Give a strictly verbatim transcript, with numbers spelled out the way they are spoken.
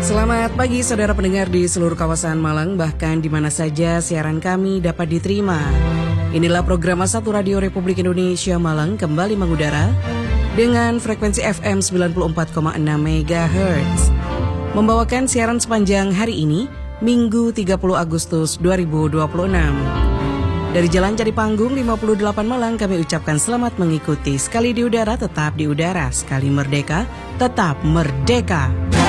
Selamat pagi saudara pendengar di seluruh kawasan Malang, bahkan di mana saja siaran kami dapat diterima. Inilah program satu Radio Republik Indonesia Malang kembali mengudara dengan frekuensi F M sembilan puluh empat koma enam megahertz. Membawakan siaran sepanjang hari ini, Minggu tiga puluh Agustus dua ribu dua puluh enam. Dari Jalan Cari Panggung lima puluh delapan Malang kami ucapkan selamat mengikuti. Sekali di udara tetap di udara, sekali merdeka tetap merdeka.